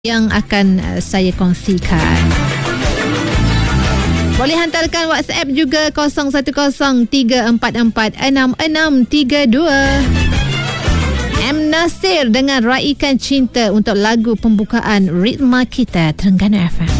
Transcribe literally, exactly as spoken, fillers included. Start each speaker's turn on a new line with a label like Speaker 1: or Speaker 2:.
Speaker 1: yang akan uh, saya kongsikan. Boleh hantarkan WhatsApp juga kosong satu kosong tiga empat empat enam enam tiga dua. M. Nasir dengan Raikan Cinta untuk lagu pembukaan Ritma Kita Terengganu F M.